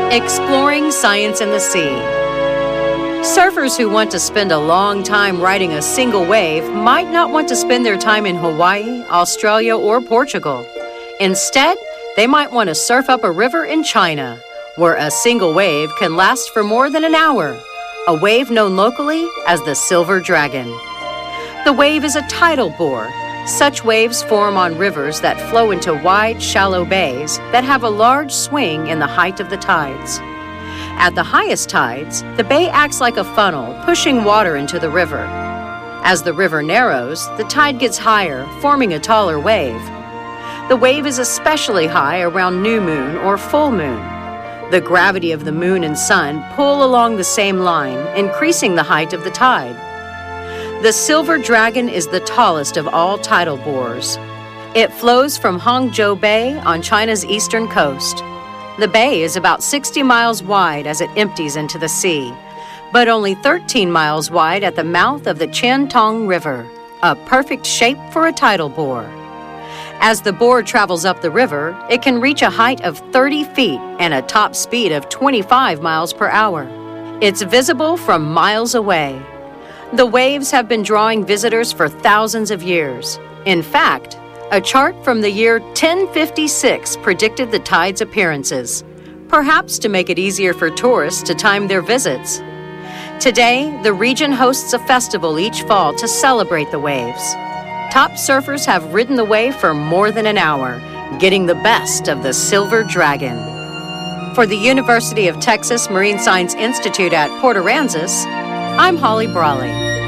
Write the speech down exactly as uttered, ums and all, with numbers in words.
Exploring science in the sea. Surfers who want to spend a long time riding a single wave might not want to spend their time in Hawaii, Australia, or Portugal. Instead, they might want to surf up a river in China, where a single wave can last for more than an hour, a wave known locally as the Silver Dragon. The wave is a tidal bore. Such waves form on rivers that flow into wide, shallow bays that have a large swing in the height of the tides. At the highest tides, the bay acts like a funnel, pushing water into the river. As the river narrows, the tide gets higher, forming a taller wave. The wave is especially high around new moon or full moon. The gravity of the moon and sun pull along the same line, increasing the height of the tide. The Silver Dragon is the tallest of all tidal bores. It flows from Hangzhou Bay on China's eastern coast. The bay is about sixty miles wide as it empties into the sea, but only thirteen miles wide at the mouth of the Qiantong River, a perfect shape for a tidal bore. As the bore travels up the river, it can reach a height of thirty feet and a top speed of twenty-five miles per hour. It's visible from miles away. The waves have been drawing visitors for thousands of years. In fact, a chart from the year ten fifty-six predicted the tide's appearances, perhaps to make it easier for tourists to time their visits. Today, the region hosts a festival each fall to celebrate the waves. Top surfers have ridden the wave for more than an hour, getting the best of the Silver Dragon. For the University of Texas Marine Science Institute at Port Aransas, I'm Holly Brawley.